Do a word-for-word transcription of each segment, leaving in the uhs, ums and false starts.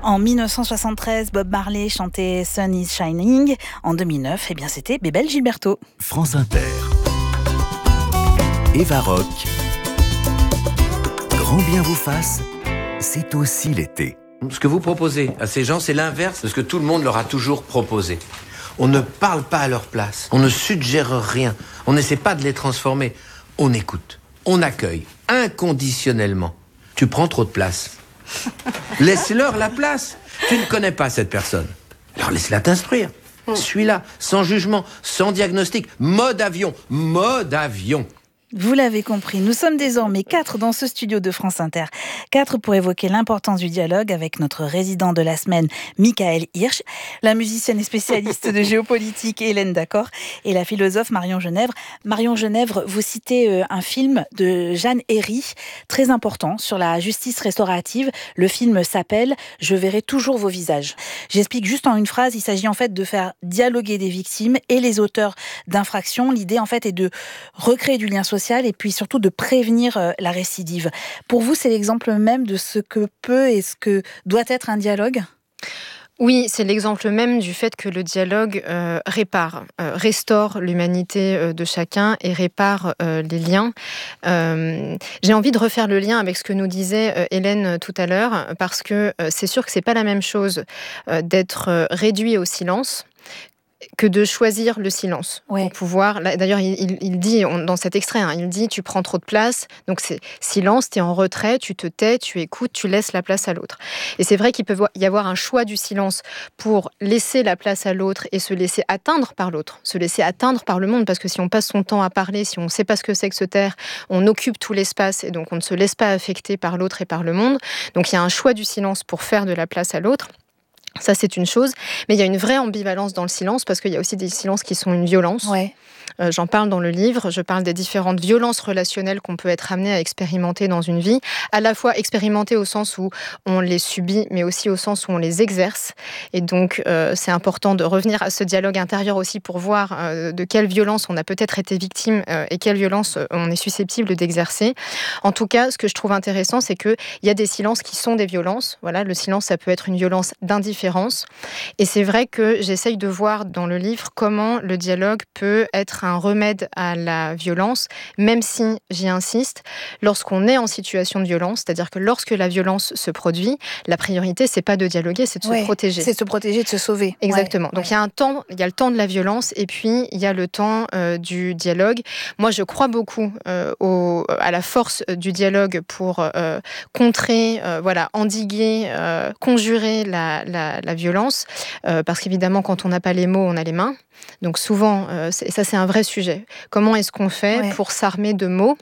En dix-neuf cent soixante-treize, Bob Marley chantait Sun is Shining. En deux mille neuf, eh bien, c'était Bébel Gilberto. France Inter. Eva Rock. Grand bien vous fasse, c'est aussi l'été. Ce que vous proposez à ces gens, c'est l'inverse de ce que tout le monde leur a toujours proposé. On ne parle pas à leur place, on ne suggère rien, on n'essaie pas de les transformer. On écoute, on accueille, inconditionnellement. Tu prends trop de place. Laisse-leur la place. Tu ne connais pas cette personne. Alors laisse-la t'instruire. Suis-la, sans jugement, sans diagnostic. Mode avion, mode avion. Vous l'avez compris, nous sommes désormais quatre dans ce studio de France Inter. Quatre pour évoquer l'importance du dialogue avec notre résident de la semaine, Michael Hirsch, la musicienne et spécialiste de géopolitique, Hélène Dacor, et la philosophe Marion Genèvre. Marion Genèvre, vous citez un film de Jeanne Herry, très important, sur la justice restaurative. Le film s'appelle « Je verrai toujours vos visages ». J'explique juste en une phrase, il s'agit en fait de faire dialoguer des victimes et les auteurs d'infractions. L'idée en fait est de recréer du lien social et puis surtout de prévenir la récidive. Pour vous, c'est l'exemple même de ce que peut et ce que doit être un dialogue ? Oui, c'est l'exemple même du fait que le dialogue euh, répare, euh, restaure l'humanité euh, de chacun et répare euh, les liens. Euh, j'ai envie de refaire le lien avec ce que nous disait euh, Hélène tout à l'heure, parce que euh, c'est sûr que c'est pas la même chose euh, d'être euh, réduit au silence que de choisir le silence. Ouais. Pour pouvoir, là, d'ailleurs, il, il, il dit, on, dans cet extrait, hein, il dit, tu prends trop de place, donc c'est silence, tu es en retrait, tu te tais, tu écoutes, tu laisses la place à l'autre. Et c'est vrai qu'il peut y avoir un choix du silence pour laisser la place à l'autre et se laisser atteindre par l'autre, se laisser atteindre par le monde, parce que si on passe son temps à parler, si on ne sait pas ce que c'est que se taire, on occupe tout l'espace et donc on ne se laisse pas affecter par l'autre et par le monde. Donc il y a un choix du silence pour faire de la place à l'autre. Ça, c'est une chose. Mais il y a une vraie ambivalence dans le silence, parce qu'il y a aussi des silences qui sont une violence. Ouais. Euh, j'en parle dans le livre. Je parle des différentes violences relationnelles qu'on peut être amené à expérimenter dans une vie. À la fois expérimenter au sens où on les subit, mais aussi au sens où on les exerce. Et donc, euh, c'est important de revenir à ce dialogue intérieur aussi pour voir euh, de quelle violence on a peut-être été victime euh, et quelle violence on est susceptible d'exercer. En tout cas, ce que je trouve intéressant, c'est qu'il y a des silences qui sont des violences. Voilà, le silence, ça peut être une violence d'indifférence. Et c'est vrai que j'essaye de voir dans le livre comment le dialogue peut être un remède à la violence, même si, j'y insiste, lorsqu'on est en situation de violence, c'est-à-dire que lorsque la violence se produit, la priorité, c'est pas de dialoguer, c'est de ouais, se protéger. C'est de se protéger, de se sauver. Exactement. Ouais, Donc ouais. il y a un temps, il y a le temps de la violence et puis il y a le temps euh, du dialogue. Moi, je crois beaucoup euh, au, à la force du dialogue pour euh, contrer, euh, voilà, endiguer, euh, conjurer la, la, la violence, euh, parce qu'évidemment, quand on n'a pas les mots, on a les mains. Donc souvent, euh, c'est, ça c'est un vrai sujet. Comment est-ce qu'on fait ouais. pour s'armer de mots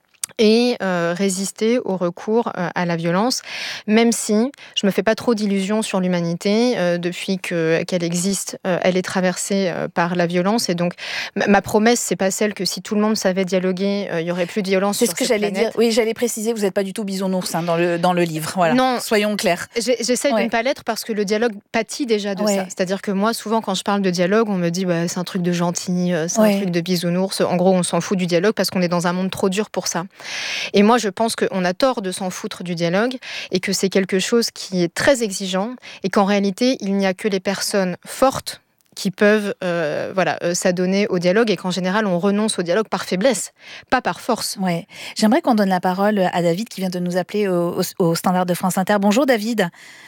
et euh, résister au recours euh, à la violence, même si je me fais pas trop d'illusions sur l'humanité. Euh, depuis que, qu'elle existe, euh, elle est traversée euh, par la violence. Et donc, ma, ma promesse, c'est pas celle que si tout le monde savait dialoguer, il euh, y aurait plus de violence c'est sur ce que cette j'allais planète. dire. Oui, j'allais préciser, vous n'êtes pas du tout bisounours hein, dans, le, dans le livre. Voilà. Non. Soyons clairs. J'ai, j'essaie ouais. de ne pas l'être parce que le dialogue pâtit déjà de ouais. ça. C'est-à-dire que moi, souvent, quand je parle de dialogue, on me dit bah, c'est un truc de gentil, c'est ouais. un truc de bisounours. En gros, on s'en fout du dialogue parce qu'on est dans un monde trop dur pour ça. Et moi, je pense qu'on a tort de s'en foutre du dialogue et que c'est quelque chose qui est très exigeant et qu'en réalité, il n'y a que les personnes fortes qui peuvent euh, voilà, euh, s'adonner au dialogue et qu'en général, on renonce au dialogue par faiblesse, pas par force. Ouais. J'aimerais qu'on donne la parole à David qui vient de nous appeler au, au, au standard de France Inter. Bonjour David.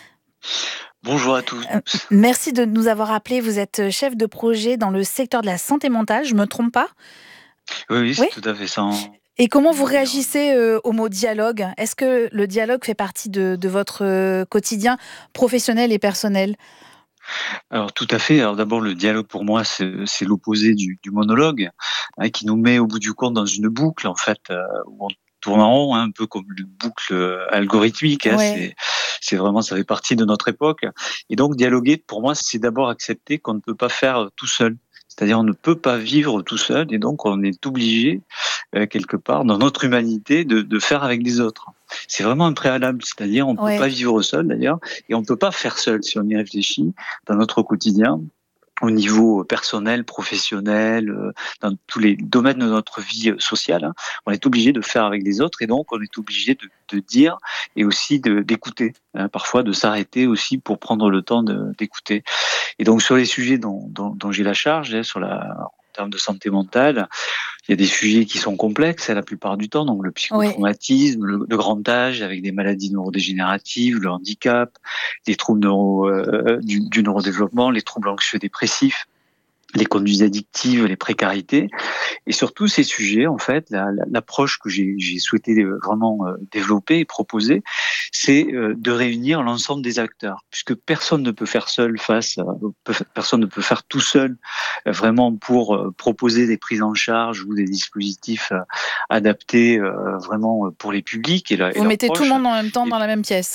Bonjour à tous. Euh, merci de nous avoir appelés. Vous êtes chef de projet dans le secteur de la santé mentale, je ne me trompe pas ? Oui, oui, c'est oui tout à fait ça. Et comment vous réagissez euh, au mot dialogue ? Est-ce que le dialogue fait partie de, de votre euh, quotidien professionnel et personnel ? Alors tout à fait. Alors d'abord, le dialogue pour moi, c'est, c'est l'opposé du, du monologue, hein, qui nous met au bout du compte dans une boucle, en fait, euh, où on tourne en rond, hein, un peu comme une boucle algorithmique. Hein, ouais. c'est, c'est vraiment, ça fait partie de notre époque. Et donc dialoguer, pour moi, c'est d'abord accepter qu'on ne peut pas faire tout seul. C'est-à-dire on ne peut pas vivre tout seul et donc on est obligé, euh, quelque part, dans notre humanité, de, de faire avec les autres. C'est vraiment un préalable, c'est-à-dire on ne ouais. peut pas vivre seul d'ailleurs et on ne peut pas faire seul si on y réfléchit dans notre quotidien. au niveau personnel, professionnel, dans tous les domaines de notre vie sociale, on est obligé de faire avec les autres et donc on est obligé de, de dire et aussi de, d'écouter, hein, parfois de s'arrêter aussi pour prendre le temps de, d'écouter. Et donc sur les sujets dont, dont, dont j'ai la charge, hein, sur la, en termes de santé mentale, il y a des sujets qui sont complexes la plupart du temps, donc le psychotraumatisme, oui. le, le grand âge avec des maladies neurodégénératives, le handicap, les troubles neuro, euh, du, du neurodéveloppement, les troubles anxieux dépressifs, les conduites addictives, les précarités. Et sur tous ces sujets, en fait, la, la, l'approche que j'ai, j'ai souhaité vraiment euh, développer et proposer, c'est euh, de réunir l'ensemble des acteurs, puisque personne ne peut faire seul face, euh, personne ne peut faire tout seul, euh, vraiment pour euh, proposer des prises en charge ou des dispositifs euh, adaptés euh, vraiment pour les publics. Et la, Vous et mettez proches. Tout le monde en même temps et, dans la même pièce.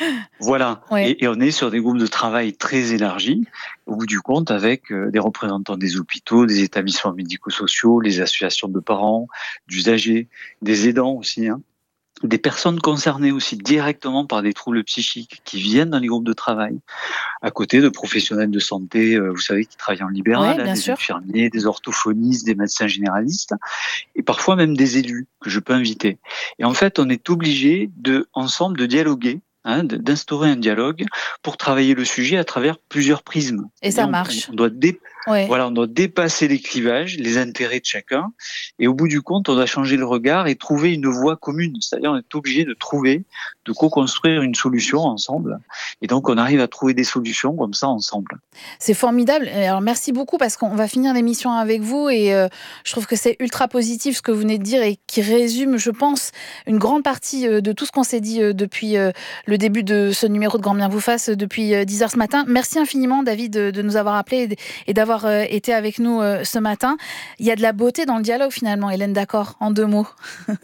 Voilà. Oui. Et, et on est sur des groupes de travail très élargis, au bout du compte, avec euh, des représentants des hôpitaux, des établissements médico-sociaux, les associations de parents, d'usagers, des aidants aussi, hein, des personnes concernées aussi directement par des troubles psychiques qui viennent dans les groupes de travail, à côté de professionnels de santé, euh, vous savez, qui travaillent en libéral, ouais, hein, des sûr. infirmiers, des orthophonistes, des médecins généralistes, et parfois même des élus que je peux inviter. Et en fait, on est obligé de, ensemble, de dialoguer, hein, d'instaurer un dialogue pour travailler le sujet à travers plusieurs prismes. Et, et ça on, marche. On doit, dé- ouais. voilà, on doit dépasser les clivages, les intérêts de chacun, et au bout du compte, on doit changer le regard et trouver une voie commune. C'est-à-dire, on est obligé de trouver, de co-construire une solution ensemble. Et donc, on arrive à trouver des solutions comme ça ensemble. C'est formidable. Alors, merci beaucoup parce qu'on va finir l'émission avec vous et euh, je trouve que c'est ultra positif ce que vous venez de dire et qui résume, je pense, une grande partie euh, de tout ce qu'on s'est dit euh, depuis euh, le début de ce numéro de Grand Bien vous fasse euh, depuis euh, dix heures ce matin. Merci infiniment, David, de, de nous avoir appelés et d'avoir euh, été avec nous euh, ce matin. Il y a de la beauté dans le dialogue finalement, Hélène Daccor, en deux mots.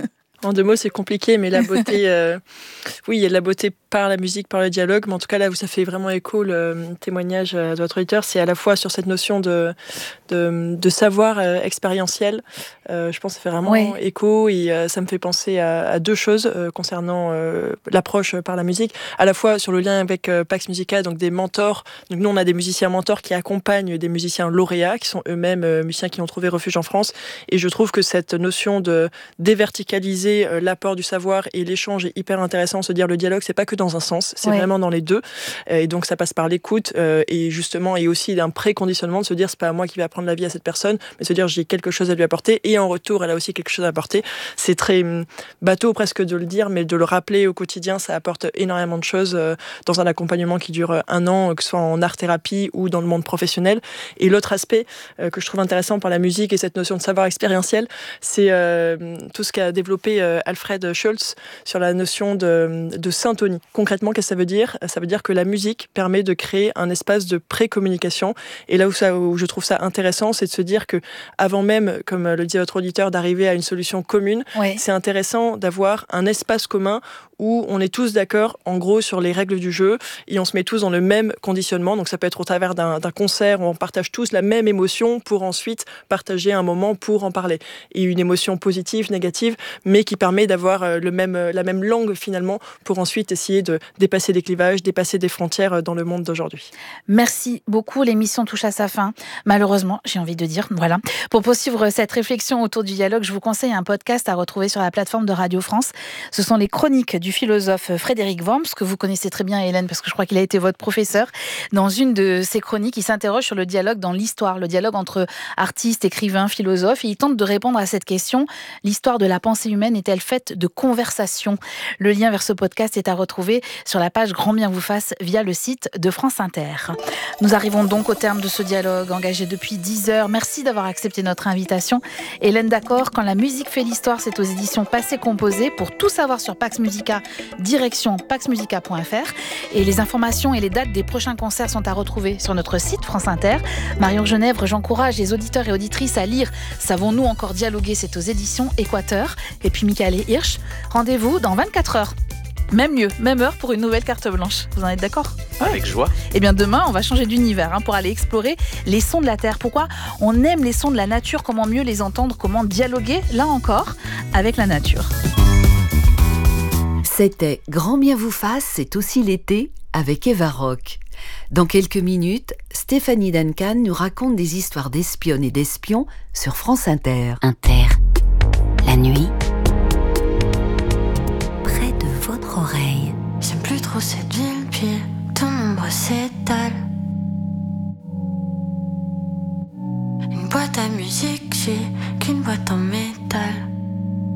En deux mots, c'est compliqué, mais la beauté, euh, oui, il y a de la beauté par la musique, par le dialogue, mais en tout cas là où ça fait vraiment écho le témoignage de votre auditeur, c'est à la fois sur cette notion de, de, de savoir euh, expérientiel. Euh, je pense que ça fait vraiment oui. écho et euh, ça me fait penser à, à deux choses euh, concernant euh, l'approche par la musique. À la fois sur le lien avec euh, Pax Musica, donc des mentors. Donc nous, on a des musiciens mentors qui accompagnent des musiciens lauréats, qui sont eux-mêmes euh, musiciens qui ont trouvé refuge en France. Et je trouve que cette notion de déverticaliser l'apport du savoir et l'échange est hyper intéressant. Se dire le dialogue, c'est pas que dans un sens, c'est ouais. vraiment dans les deux. Et donc ça passe par l'écoute euh, et justement et aussi d'un préconditionnement de se dire c'est pas moi qui vais apprendre la vie à cette personne, mais se dire j'ai quelque chose à lui apporter et en retour elle a aussi quelque chose à apporter. C'est très bateau presque de le dire, mais de le rappeler au quotidien, ça apporte énormément de choses euh, dans un accompagnement qui dure un an, que ce soit en art-thérapie ou dans le monde professionnel. Et l'autre aspect euh, que je trouve intéressant par la musique et cette notion de savoir expérientiel, c'est euh, tout ce qu'a développé Alfred Schultz sur la notion de, de syntonie. Concrètement, qu'est-ce que ça veut dire ? Ça veut dire que la musique permet de créer un espace de pré-communication. Et là où, ça, où je trouve ça intéressant, c'est de se dire que avant même, comme le dit votre auditeur, d'arriver à une solution commune, oui. c'est intéressant d'avoir un espace commun où on est tous d'accord, en gros, sur les règles du jeu et on se met tous dans le même conditionnement. Donc ça peut être au travers d'un, d'un concert où on partage tous la même émotion pour ensuite partager un moment pour en parler. Et une émotion positive, négative, mais qui permet d'avoir le même, la même langue finalement pour ensuite essayer de dépasser des clivages, dépasser des frontières dans le monde d'aujourd'hui. Merci beaucoup. L'émission touche à sa fin. Malheureusement, j'ai envie de dire, voilà. Pour poursuivre cette réflexion autour du dialogue, je vous conseille un podcast à retrouver sur la plateforme de Radio France. Ce sont les chroniques du philosophe Frédéric Worms, que vous connaissez très bien, Hélène, parce que je crois qu'il a été votre professeur. Dans une de ses chroniques, il s'interroge sur le dialogue dans l'histoire, le dialogue entre artistes, écrivains, philosophes, et il tente de répondre à cette question. L'histoire de la pensée humaine est-elle faite de conversation ? Le lien vers ce podcast est à retrouver sur la page Grand Bien vous fasse via le site de France Inter. Nous arrivons donc au terme de ce dialogue engagé depuis dix heures. Merci d'avoir accepté notre invitation. Hélène Daccor, Quand la musique fait l'histoire, c'est aux éditions Passé Composé. Pour tout savoir sur Pax Musica, direction pax musica point f r. Et les informations et les dates des prochains concerts sont à retrouver sur notre site France Inter. Marion Genèvre, j'encourage les auditeurs et auditrices à lire Savons-nous encore dialoguer ? C'est aux éditions Équateur. Et puis Michael Hirsch, rendez-vous dans vingt-quatre heures. Même mieux, même heure pour une nouvelle carte blanche. Vous en êtes d'accord ? Avec joie. Eh bien demain, on va changer d'univers hein, pour aller explorer les sons de la Terre. Pourquoi on aime les sons de la nature ? Comment mieux les entendre ? Comment dialoguer, là encore, avec la nature ? C'était Grand Bien vous fasse, c'est aussi l'été avec Eva Rock. Dans quelques minutes, Stéphanie Duncan nous raconte des histoires d'espionnes et d'espions sur France Inter. Inter, la nuit, près de votre oreille. J'aime plus trop cette ville, puis ton ombre s'étale. Une boîte à musique, j'ai qu'une boîte en métal.